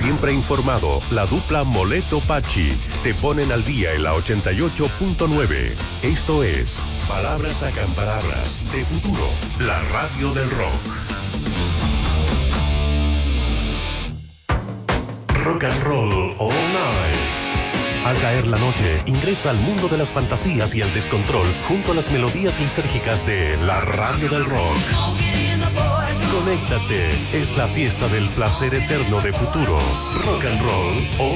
Siempre informado, la dupla Moleto Pachi te ponen al día en la 88.9. Esto es Palabras Sacan Palabras de Futuro, la radio del rock. Rock and roll all night. Al caer la noche, ingresa al mundo de las fantasías y el descontrol junto a las melodías lisérgicas de la radio del rock. Conéctate, es la fiesta del placer eterno de Futuro. Rock and roll all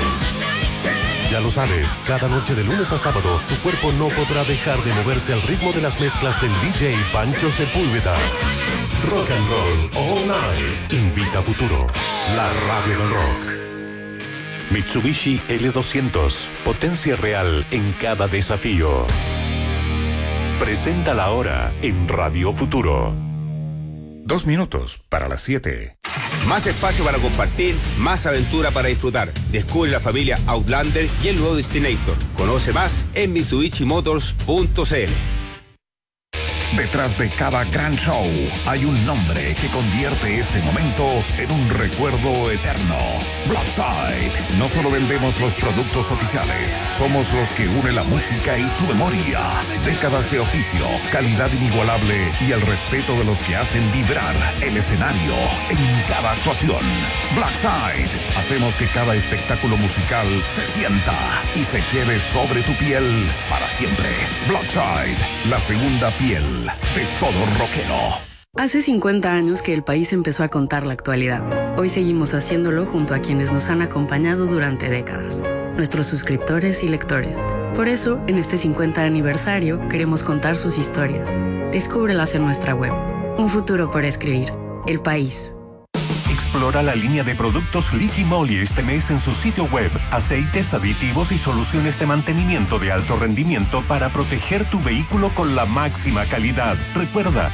night. Ya lo sabes, cada noche de lunes a sábado, tu cuerpo no podrá dejar de moverse al ritmo de las mezclas del DJ Pancho Sepúlveda. Rock and roll all night. Invita a Futuro, la radio del rock. Mitsubishi L200, potencia real en cada desafío. Presenta la hora en Radio Futuro. 2 minutos para las 7. Más espacio para compartir, más aventura para disfrutar. Descubre la familia Outlander y el nuevo Destinator. Conoce más en mitsubishimotors.cl. Detrás de cada gran show hay un nombre que convierte ese momento en un recuerdo eterno. Blackside. No solo vendemos los productos oficiales, somos los que unen la música y tu memoria. Décadas de oficio, calidad inigualable y el respeto de los que hacen vibrar el escenario en cada actuación. Blackside. Hacemos que cada espectáculo musical se sienta y se quede sobre tu piel para siempre. Blackside, la segunda piel de todo rockero. Hace 50 años que el país empezó a contar la actualidad. Hoy seguimos haciéndolo junto a quienes nos han acompañado durante décadas, nuestros suscriptores y lectores. Por eso, en este 50 aniversario, queremos contar sus historias. Descúbrelas en nuestra web. Un futuro por escribir. El País. Explora la línea de productos Liqui Moly este mes en su sitio web. Aceites, aditivos y soluciones de mantenimiento de alto rendimiento para proteger tu vehículo con la máxima calidad. Recuerda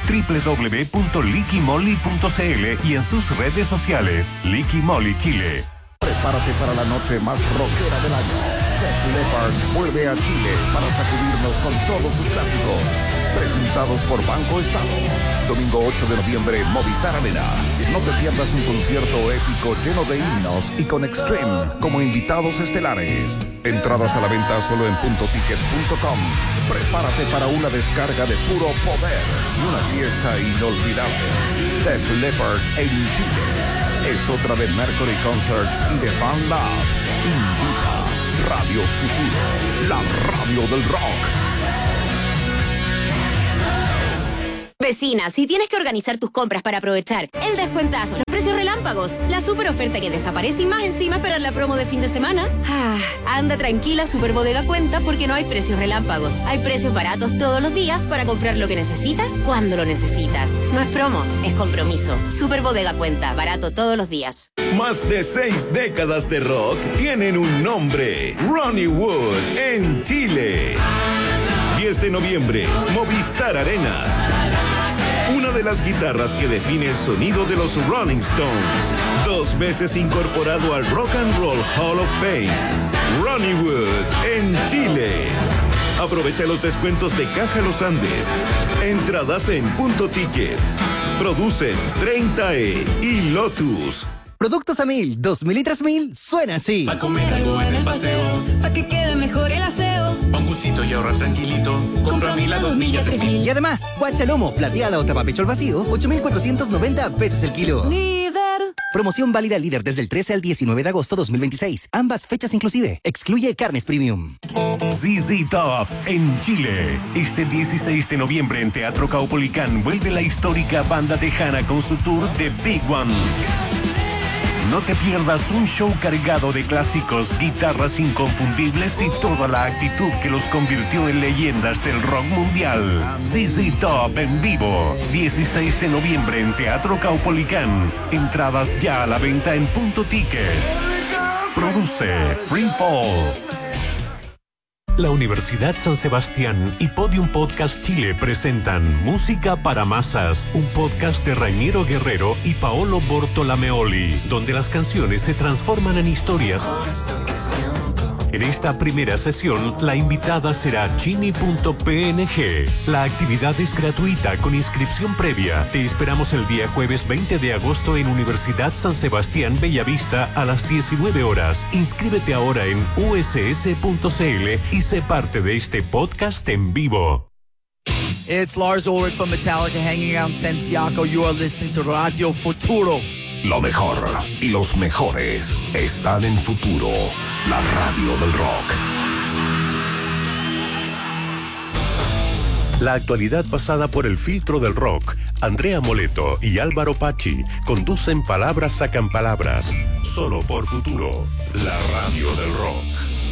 www.liquimoly.cl y en sus redes sociales. Liqui Moly Chile. Prepárate para la noche más rockera del año. Def Leppard vuelve a Chile para sacudirnos con todos sus clásicos. Presentados por Banco Estado. Domingo 8 de noviembre, Movistar Arena. No te pierdas un concierto épico lleno de himnos y con Extreme como invitados estelares. Entradas a la venta solo en puntoticket.com. Prepárate para una descarga de puro poder y una fiesta inolvidable. Def Leppard en Chile. Es otra de Mercury Concerts y de Fan Lab. Invita Radio Futuro, la radio del rock. Vecina, si tienes que organizar tus compras para aprovechar el descuentazo, los precios relámpagos, la super oferta que desaparece y más encima esperar la promo de fin de semana, anda tranquila, Super Bodega cuenta porque no hay precios relámpagos. Hay precios baratos todos los días para comprar lo que necesitas cuando lo necesitas. No es promo, es compromiso. Super Bodega cuenta, barato todos los días. Más de 6 décadas de rock tienen un nombre: Ronnie Wood en Chile. 10 de noviembre, Movistar Arena. Una de las guitarras que define el sonido de los Rolling Stones. 2 veces incorporado al Rock and Roll Hall of Fame. Ronnie Wood en Chile. Aprovecha los descuentos de Caja Los Andes. Entradas en Punto Ticket. Producen 30E y Lotus. Productos a 1000, 2000 y 3000 suena así. Pa' comer algo en el paseo, pa' que quede mejor el aseo. Pa' un gustito y ahorrar tranquilito. Compra a 1000 a 2000 y a 3000. Y además, guachalomo, plateada o tapapecho al vacío, 8,490 pesos el kilo. Líder. Promoción válida líder desde el 13 al 19 de agosto 2026. Ambas fechas inclusive. Excluye carnes premium. ZZ Top en Chile. Este 16 de noviembre en Teatro Caupolicán vuelve la histórica banda tejana con su tour The Big One. No te pierdas un show cargado de clásicos, guitarras inconfundibles y toda la actitud que los convirtió en leyendas del rock mundial. ZZ Top en vivo, 16 de noviembre en Teatro Caupolicán. Entradas ya a la venta en Punto Ticket. Produce Free Fall. La Universidad San Sebastián y Podium Podcast Chile presentan Música para Masas, un podcast de Rainiero Guerrero y Paolo Bortolameoli, donde las canciones se transforman en historias En esta primera sesión, la invitada será Chini.png. La actividad es gratuita con inscripción previa. Te esperamos el día jueves 20 de agosto en Universidad San Sebastián Bellavista a las 19 horas. Inscríbete ahora en uss.cl y sé parte de este podcast en vivo. It's Lars Ulrich from Metallica hanging out in Santiago. You are listening to Radio Futuro. Lo mejor y los mejores están en Futuro, la radio del rock. La actualidad pasada por el filtro del rock. Andrea Moleto y Álvaro Pachi conducen Palabras Sacan Palabras. Solo por Futuro, la radio del rock.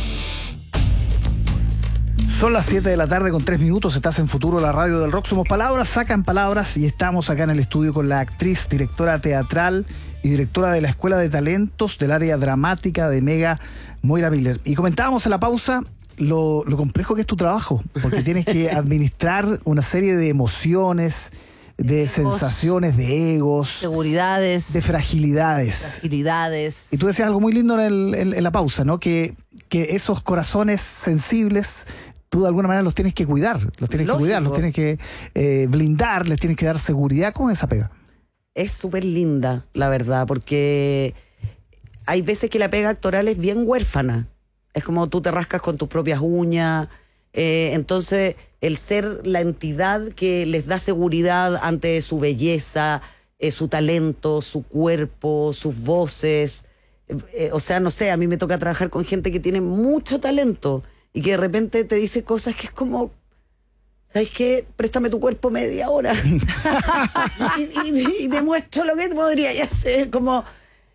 Son las 7 de la tarde con 3 minutos, estás en Futuro, la radio del rock. Somos Palabras Sacan Palabras y estamos acá en el estudio con la actriz, directora teatral y directora de la Escuela de Talentos del área dramática de Mega, Moira Miller. Y comentábamos en la pausa lo complejo que es tu trabajo, porque tienes que administrar una serie de emociones, de sensaciones, de egos, seguridades, de fragilidades. Y tú decías algo muy lindo en la pausa, ¿no? Que esos corazones sensibles tú de alguna manera los tienes que cuidar, los tienes que blindar, les tienes que dar seguridad con esa pega. Es súper linda, la verdad, porque hay veces que la pega actoral es bien huérfana. Es como tú te rascas con tus propias uñas. Entonces, el ser la entidad que les da seguridad ante su belleza, su talento, su cuerpo, sus voces. O sea, no sé, a mí me toca trabajar con gente que tiene mucho talento y que de repente te dice cosas que es como, ¿sabes qué? Préstame tu cuerpo media hora y demuestro lo que podría hacer. Como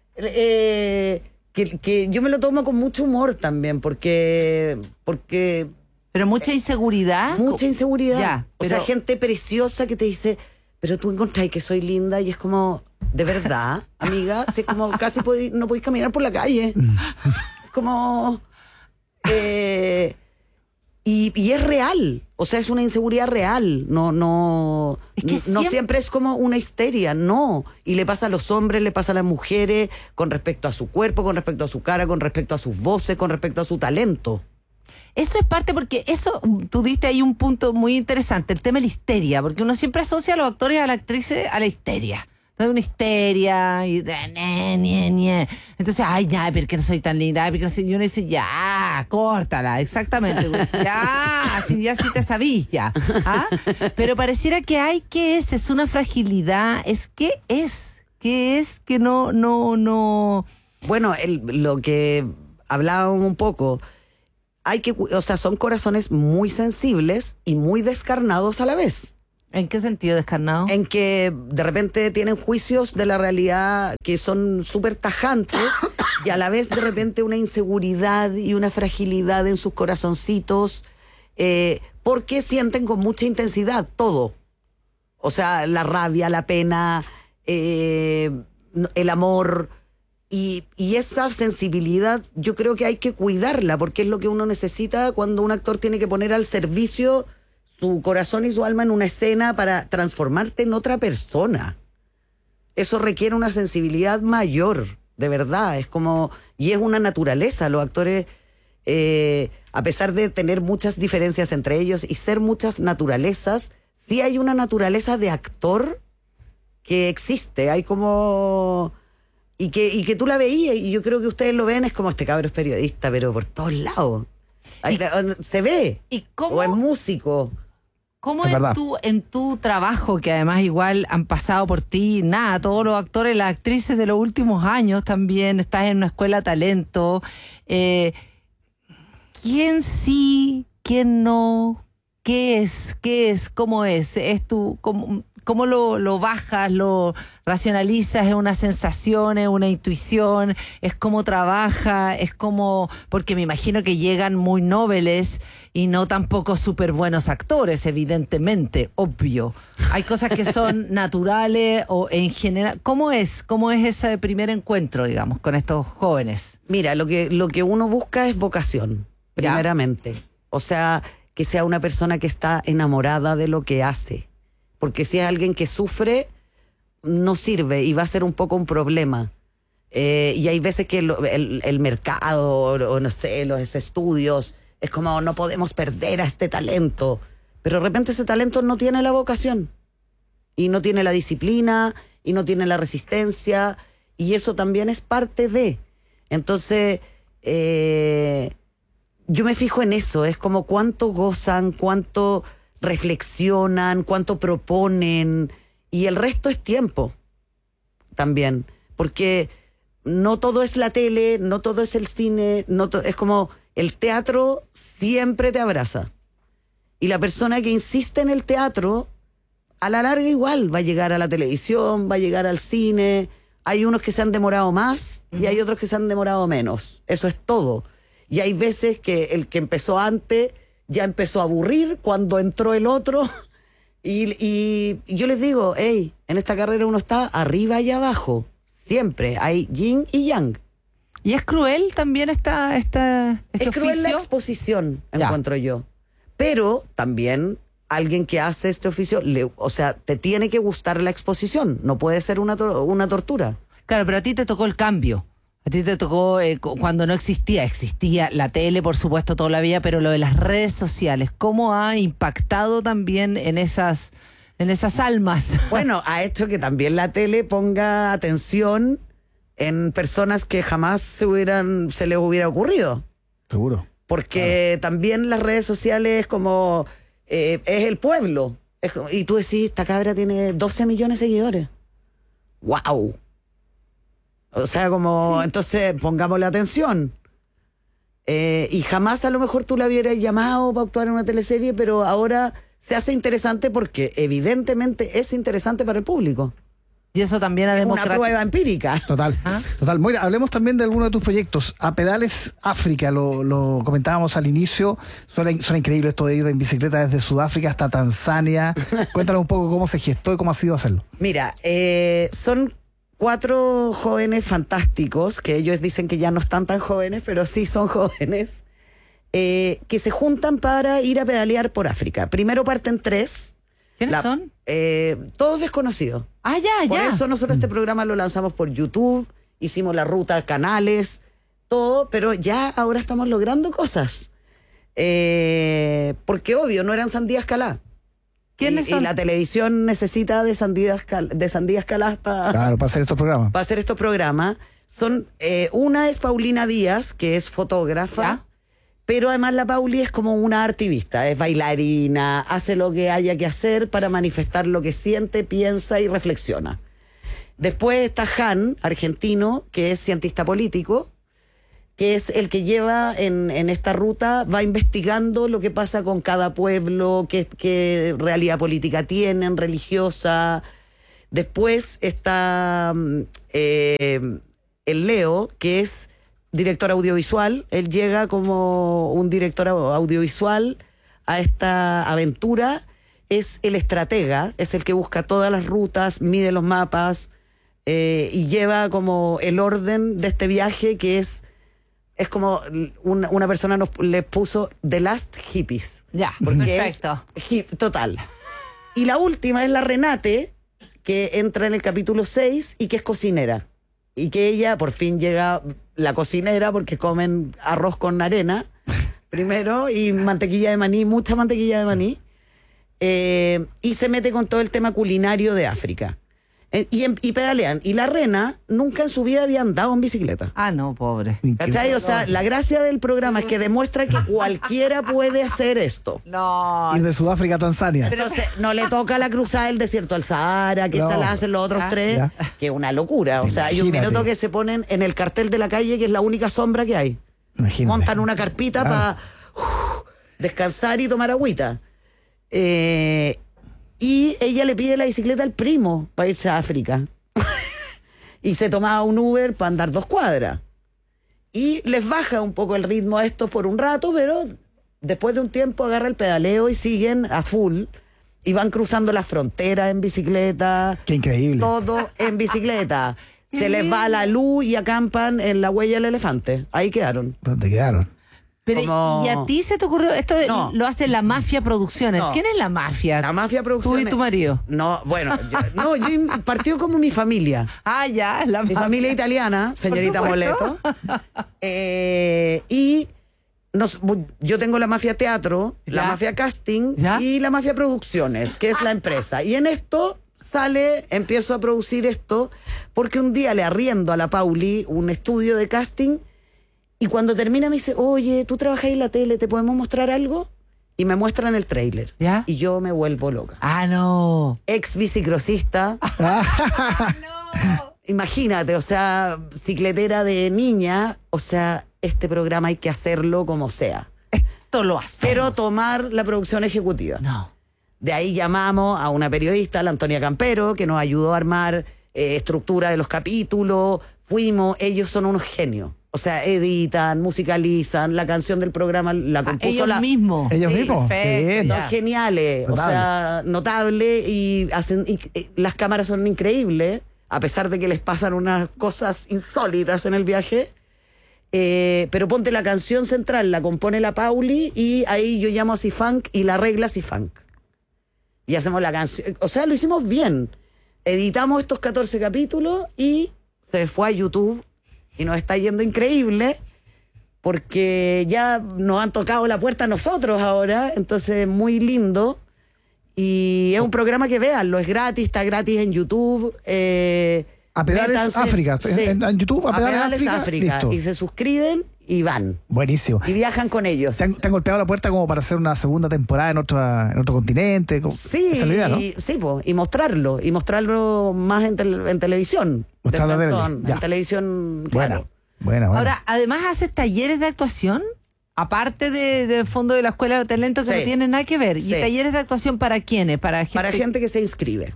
que yo me lo tomo con mucho humor también, porque pero mucha inseguridad. Mucha inseguridad. Ya, o sea, gente preciosa que te dice, pero tú encontrás que soy linda, y es como, ¿de verdad, amiga? Es como casi no podéis caminar por la calle. Es como... y es real. O sea, es una inseguridad real. No siempre es como una histeria, no. Y le pasa a los hombres, le pasa a las mujeres, con respecto a su cuerpo, con respecto a su cara, con respecto a sus voces, con respecto a su talento. Eso es parte, porque eso, tú diste ahí un punto muy interesante, el tema de la histeria, porque uno siempre asocia a los actores y a las actrices a la histeria. Entonces una histeria y entonces, ay, ya, porque no soy tan linda, ay, porque no soy, y uno dice, ya, córtala, exactamente, ya, si te sabís, ya. ¿Ah? Pero pareciera que hay, ¿qué es? Es una fragilidad, ¿qué es? ¿Qué es que no? Bueno, lo que hablábamos un poco, son corazones muy sensibles y muy descarnados a la vez. ¿En qué sentido descarnado? En que de repente tienen juicios de la realidad que son súper tajantes y a la vez de repente una inseguridad y una fragilidad en sus corazoncitos, porque sienten con mucha intensidad todo. O sea, la rabia, la pena, el amor. Y esa sensibilidad yo creo que hay que cuidarla, porque es lo que uno necesita cuando un actor tiene que poner al servicio su corazón y su alma en una escena para transformarte en otra persona. Eso requiere una sensibilidad mayor, de verdad. Es como, y es una naturaleza. Los actores, a pesar de tener muchas diferencias entre ellos y ser muchas naturalezas, sí hay una naturaleza de actor que existe. Hay como... Y que tú la veías, y yo creo que ustedes lo ven, es como, este cabro es periodista, pero por todos lados. Se ve. ¿Y cómo, o es músico. ¿Cómo en tu trabajo, que además igual han pasado por ti, todos los actores, las actrices de los últimos años también, estás en una escuela de talento, ¿quién sí, quién no? ¿Qué es? ¿Cómo es? ¿Es tu... ¿Cómo lo bajas, lo racionalizas? ¿Es una sensación, es una intuición? ¿Es cómo trabaja? ¿Es como...? Porque me imagino que llegan muy nobles y no tampoco súper buenos actores, evidentemente, obvio. Hay cosas que son naturales o en general... ¿Cómo es ese primer encuentro, digamos, con estos jóvenes? Mira, lo que uno busca es vocación, primeramente. ¿Ya? O sea, que sea una persona que está enamorada de lo que hace. Porque si es alguien que sufre, no sirve y va a ser un poco un problema. Y hay veces que el mercado, o no sé, los estudios, es como no podemos perder a este talento. Pero de repente ese talento no tiene la vocación, y no tiene la disciplina, y no tiene la resistencia, y eso también es parte de. Entonces, yo me fijo en eso, es como cuánto gozan, cuánto reflexionan, cuánto proponen, y el resto es tiempo también, porque no todo es la tele, no todo es el cine, es como el teatro siempre te abraza. Y la persona que insiste en el teatro, a la larga igual va a llegar a la televisión, va a llegar al cine. Hay unos que se han demorado más y hay otros que se han demorado menos. Eso es todo. Y hay veces que el que empezó antes ya empezó a aburrir cuando entró el otro. Y yo les digo, hey, en esta carrera uno está arriba y abajo. Siempre hay yin y yang. ¿Y es cruel también este es cruel oficio? La exposición, encuentro yo. Pero también alguien que hace este oficio, o sea, te tiene que gustar la exposición. No puede ser una tortura. Claro, pero a ti te tocó el cambio. A ti te tocó cuando no existía la tele, por supuesto, toda la vida, pero lo de las redes sociales, ¿cómo ha impactado también en esas almas? Bueno, ha hecho que también la tele ponga atención en personas que jamás se les hubiera ocurrido. Seguro. Porque también las redes sociales es como es el pueblo. Y tú decís, esta cabra tiene 12 millones de seguidores. ¡Wow! O sea, como, entonces pongámosle atención. Y jamás a lo mejor tú la hubieras llamado para actuar en una teleserie, pero ahora se hace interesante porque evidentemente es interesante para el público. Y eso también ha demostrado. Una prueba empírica. Total. Total. Moira, hablemos también de alguno de tus proyectos. A Pedales África, lo comentábamos al inicio. Suena increíble esto de ir en bicicleta desde Sudáfrica hasta Tanzania. Cuéntanos un poco cómo se gestó y cómo ha sido hacerlo. Mira, son 4 jóvenes fantásticos, que ellos dicen que ya no están tan jóvenes, pero sí son jóvenes, que se juntan para ir a pedalear por África. Primero parten 3. ¿Quiénes son? Todos desconocidos. Por eso nosotros este programa lo lanzamos por YouTube, hicimos la ruta, canales, todo, pero ya ahora estamos logrando cosas. Porque obvio, no eran Sandías Calá. ¿Quiénes son? Y la televisión necesita de Sandías Calá para hacer estos programas. Para hacer estos programas. Una es Paulina Díaz, que es fotógrafa. ¿Ya? Pero además la Pauli es como una artivista, es bailarina, hace lo que haya que hacer para manifestar lo que siente, piensa y reflexiona. Después está Han, argentino, que es cientista político, que es el que lleva en esta ruta, va investigando lo que pasa con cada pueblo, qué realidad política tienen, religiosa. Después está el Leo, que es director audiovisual. Él llega como un director audiovisual a esta aventura. Es el estratega, es el que busca todas las rutas, mide los mapas y lleva como el orden de este viaje, que es como una persona le puso The Last Hippies. Ya, perfecto. Total. Y la última es la Renate, que entra en el capítulo 6 y que es cocinera. Y que ella por fin llega, la cocinera, porque comen arroz con arena primero y mantequilla de maní, mucha mantequilla de maní, y se mete con todo el tema culinario de África. Y pedalean. Y la Rena nunca en su vida había andado en bicicleta. Ah, no, pobre. ¿Cachai? O sea, la gracia del programa es que demuestra que cualquiera puede hacer esto. No. Ir de Sudáfrica a Tanzania. Entonces, no le toca la cruzada del desierto al Sahara, que esa la hacen los otros 3, que es una locura. O sea, hay un minuto que se ponen en el cartel de la calle, que es la única sombra que hay. Imagínate. Montan una carpita para descansar y tomar agüita. Y ella le pide la bicicleta al primo para irse a África. Y se tomaba un Uber para andar 2 cuadras. Y les baja un poco el ritmo a estos por un rato, pero después de un tiempo agarra el pedaleo y siguen a full. Y van cruzando la frontera en bicicleta. ¡Qué increíble! Todo en bicicleta. Se les va la luz y acampan en la huella del elefante. Ahí quedaron. ¿Dónde quedaron? Pero, como... ¿y a ti se te ocurrió? Esto lo hace la Mafia Producciones. No. ¿Quién es la Mafia? La Mafia Producciones. ¿Tú y tu marido? No, bueno, yo partió como mi familia. Ah, ya, la Mi Mafia. familia italiana, señorita Moleto. Y yo tengo la Mafia Teatro, la Mafia Casting y la Mafia Producciones, que es la empresa. Y en esto empiezo a producir esto, porque un día le arriendo a la Pauli un estudio de casting. Y cuando termina me dice, oye, ¿tú trabajas en la tele? ¿Te podemos mostrar algo? Y me muestran el tráiler. ¿Ya? Y yo me vuelvo loca. Ah, no. Ex bicicrossista. No. Imagínate, o sea, cicletera de niña. O sea, este programa hay que hacerlo como sea. Esto lo hacemos. Quiero tomar la producción ejecutiva. No. De ahí llamamos a una periodista, la Antonia Campero, que nos ayudó a armar estructura de los capítulos. Ellos son unos genios. O sea, editan, musicalizan, la canción del programa la compuso ellos mismos. Ellos mismos. Perfecto, Bien. son geniales, Notable. o sea, notable y las cámaras son increíbles, a pesar de que les pasan unas cosas insólitas en el viaje. Pero ponte la canción central, la compone la Pauli y ahí yo llamo a C-Funk y la arregla C-Funk. Y hacemos la canción, o sea, lo hicimos bien. Editamos estos 14 capítulos y se fue a YouTube. Y nos está yendo increíble porque ya nos han tocado la puerta a nosotros ahora, entonces muy lindo. Y es un programa que véanlo, es gratis, está gratis en YouTube. A Pedales África, sí, en YouTube, a Pedales África. Listo. Y se suscriben y van. Buenísimo. Y viajan con ellos. ¿Te han golpeado la puerta como para hacer una segunda temporada en otro continente? Sí, esa es la idea, ¿no? sí, y mostrarlo más en televisión. Mostrarlo en televisión, claro. Bueno. Ahora, además haces talleres de actuación, aparte de fondo de la Escuela de Talento, que no tienen nada que ver. ¿Y talleres de actuación para quiénes? Para gente que se inscribe.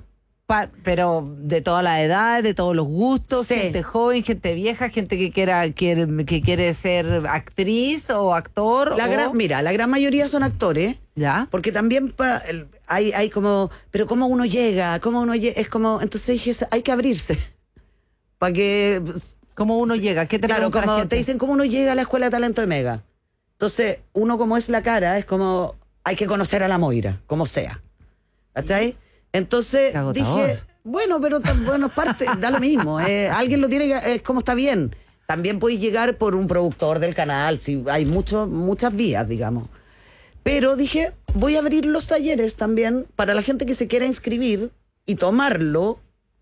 Pero de todas las edades, de todos los gustos, gente joven, gente vieja, gente que quiere ser actriz o actor. Mira, la gran mayoría son actores. ¿Ya? Porque también hay como, pero ¿cómo uno llega? Es como, entonces dije, hay que abrirse. Para que... ¿Cómo uno llega? ¿Qué te Claro, pregunta la como gente? te dicen cómo uno llega a la Escuela de Talento de Mega. Entonces, uno como es la cara, es como, hay que conocer a la Moira, como sea. ¿Cachai? Entonces dije, bueno, pero parte, da lo mismo. Alguien lo tiene que, es como está bien. También podéis llegar por un productor del canal, si hay muchas vías, digamos. Pero dije, voy a abrir los talleres también para la gente que se quiera inscribir y tomarlo,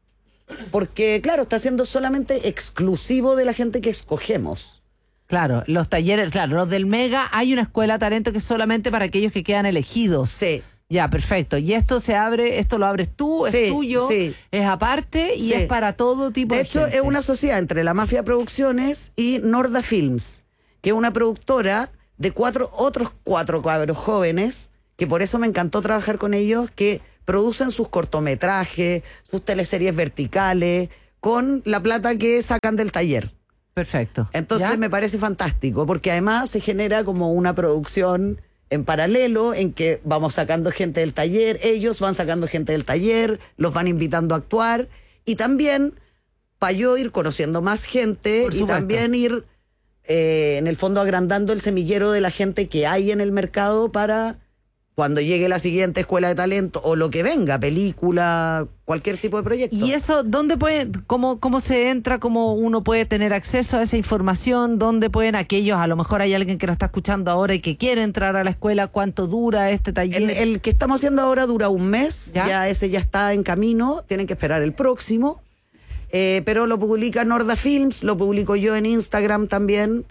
porque, claro, está siendo solamente exclusivo de la gente que escogemos. Claro, los talleres, los del Mega, hay una escuela de talento que es solamente para aquellos que quedan elegidos. Sí. Ya, perfecto. Y esto lo abres tú, es tuyo, es aparte y es para todo tipo de gente. De hecho, es una sociedad entre la Mafia Producciones y Norda Films, que es una productora de otros cuatro cabros jóvenes, que por eso me encantó trabajar con ellos, que producen sus cortometrajes, sus teleseries verticales, con la plata que sacan del taller. Perfecto. Entonces me parece fantástico, porque además se genera como una producción en paralelo, en que vamos sacando gente del taller, ellos van sacando gente del taller, los van invitando a actuar, y también para yo ir conociendo más gente y también ir, en el fondo, agrandando el semillero de la gente que hay en el mercado para cuando llegue la siguiente Escuela de Talento o lo que venga, película, cualquier tipo de proyecto. ¿Y eso dónde cómo se entra, cómo uno puede tener acceso a esa información? ¿Dónde pueden aquellos, a lo mejor hay alguien que nos está escuchando ahora y que quiere entrar a la escuela? ¿Cuánto dura este taller? El que estamos haciendo ahora dura un mes, ya ese ya está en camino, tienen que esperar el próximo, pero lo publica Norda Films, lo publico yo en Instagram también,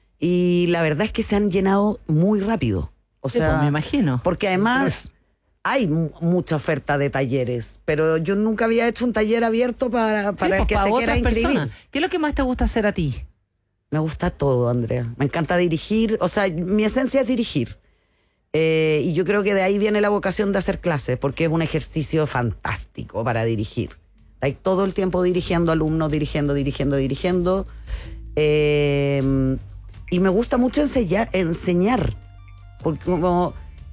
y la verdad es que se han llenado muy rápido. O sea, pues me imagino. Porque además hay mucha oferta de talleres, pero yo nunca había hecho un taller abierto para el que se quiera inscribir. Personas. ¿Qué es lo que más te gusta hacer a ti? Me gusta todo, Andrea. Me encanta dirigir. O sea, mi esencia es dirigir. Y yo creo que de ahí viene la vocación de hacer clases, porque es un ejercicio fantástico para dirigir. Hay todo el tiempo dirigiendo alumnos, dirigiendo. Y me gusta mucho enseñar. Porque como,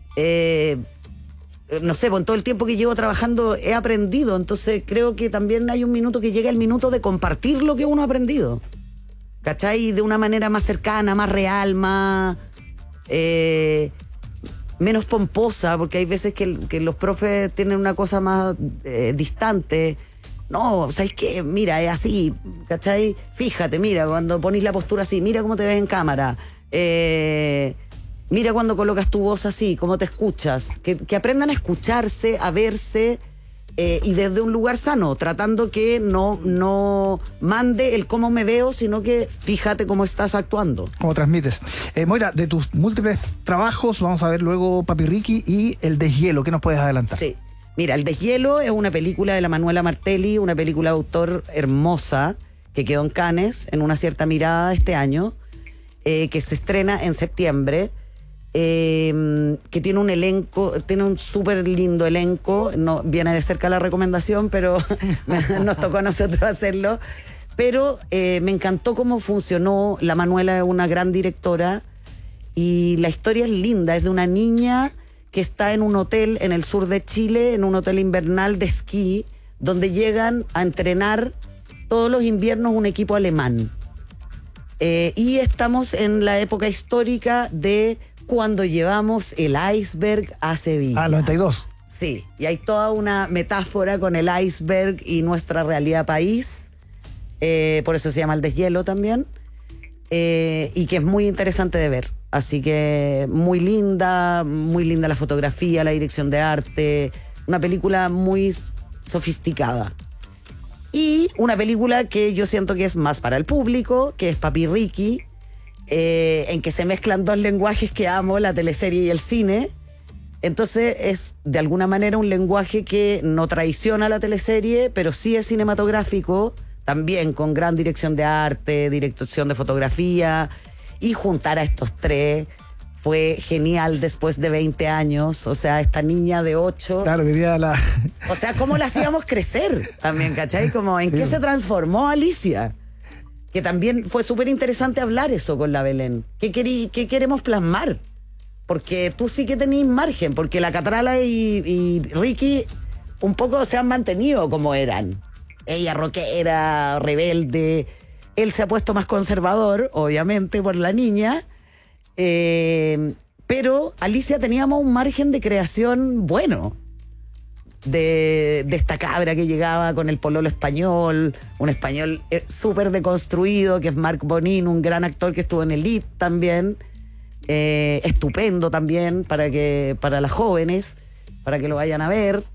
no sé, en todo el tiempo que llevo trabajando he aprendido, entonces creo que también hay un minuto que llega el minuto de compartir lo que uno ha aprendido, ¿cachai? De una manera más cercana, más real, más menos pomposa, porque hay veces que los profes tienen una cosa más distante. No, ¿sabes qué? Mira, es así, ¿cachai? Fíjate, mira, cuando ponís la postura así, mira cómo te ves en cámara. Mira cuando colocas tu voz así, cómo te escuchas. Que aprendan a escucharse, a verse, y desde un lugar sano, tratando que no mande el cómo me veo, sino que fíjate cómo estás actuando. Cómo transmites. Moira, de tus múltiples trabajos, vamos a ver luego Papi Ricky y El Deshielo. ¿Qué nos puedes adelantar? Sí. Mira, El Deshielo es una película de la Manuela Martelli, una película de autor hermosa, que quedó en Cannes, en una cierta mirada este año, que se estrena en septiembre. Que tiene un elenco, tiene un súper lindo elenco, no viene de cerca la recomendación, pero nos tocó a nosotros hacerlo. Pero me encantó cómo funcionó. La Manuela es una gran directora y la historia es linda, es de una niña que está en un hotel en el sur de Chile, en un hotel invernal de esquí, donde llegan a entrenar todos los inviernos un equipo alemán. Y estamos en la época histórica de cuando llevamos el iceberg a Sevilla. 92. Sí, y hay toda una metáfora con el iceberg y nuestra realidad país. Por eso se llama El Deshielo también. Y que es muy interesante de ver. Así que muy linda la fotografía, la dirección de arte. Una película muy sofisticada. Y una película que yo siento que es más para el público, que es Papi Ricky, en que se mezclan dos lenguajes que amo, la teleserie y el cine. Entonces es de alguna manera un lenguaje que no traiciona la teleserie, pero sí es cinematográfico, también con gran dirección de arte, dirección de fotografía, y juntar a estos tres fue genial después de 20 años. O sea, esta niña de 8. Claro, que día la... O sea, ¿cómo la hacíamos crecer? También, ¿cachai? Como, ¿en qué se transformó Alicia? Que también fue súper interesante hablar eso con la Belén. ¿Qué queremos plasmar? Porque tú sí que tenés margen, porque la Catrala y Ricky un poco se han mantenido como eran. Ella rockera, rebelde. Él se ha puesto más conservador, obviamente, por la niña. Pero Alicia teníamos un margen de creación bueno. De esta cabra que llegaba con el pololo español, un español súper deconstruido, que es Marc Bonin, un gran actor que estuvo en Elite también, estupendo también para las jóvenes, para que lo vayan a ver,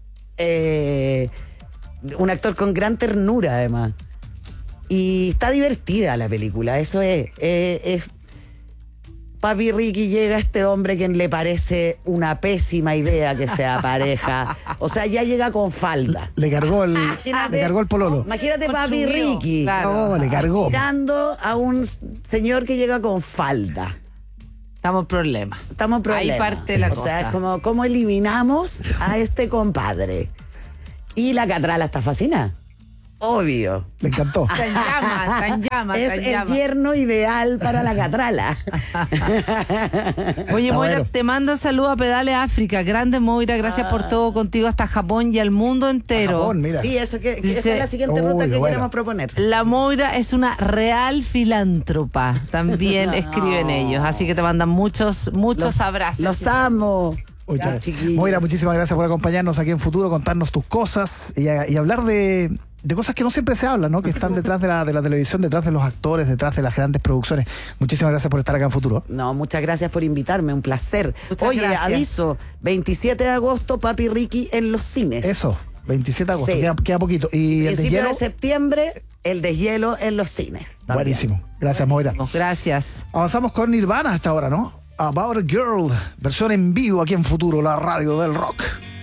un actor con gran ternura además, y está divertida la película. Eso es Papi Ricky llega a este hombre quien le parece una pésima idea que sea pareja. O sea, ya llega con falda. Le cargó el pololo. Imagínate Papi Ricky. Claro. Le cargó. Mirando a un señor que llega con falda. Estamos en problemas. Ahí parte la cosa. cosa. O sea, es como, ¿cómo eliminamos a este compadre? Y la Catrala está fascinada. Obvio. Le encantó. Está en llama. Es el tierno ideal para la Catrala. Oye, Moira, te manda saludos a Pedales África. Grande, Moira, gracias por todo, contigo hasta Japón y al mundo entero. Japón, mira. Sí, esa es la siguiente ruta que queremos proponer. La Moira es una real filántropa. También escriben ellos. Así que te mandan muchos abrazos. Los amo. Moira, muchísimas gracias por acompañarnos aquí en Futuro, contarnos tus cosas y hablar de cosas que no siempre se hablan, ¿no? Que están detrás de la televisión, detrás de los actores, detrás de las grandes producciones. Muchísimas gracias por estar acá en Futuro. No, muchas gracias por invitarme, un placer. Oye, gracias. Aviso, 27 de agosto, Papi Ricky en los cines. Eso, 27 de agosto, Sí. queda poquito. Y el Principio deshielo, de septiembre, El Deshielo en los cines. También. buenísimo. Gracias, Moira. Gracias. Avanzamos con Nirvana hasta ahora, ¿no? About a Girl, versión en vivo aquí en Futuro, la radio del rock.